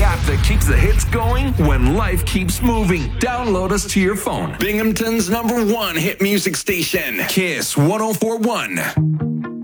the app that keeps the hits going when life keeps moving. Download us to your phone. Binghamton's #1 hit music station. Kiss 104.1.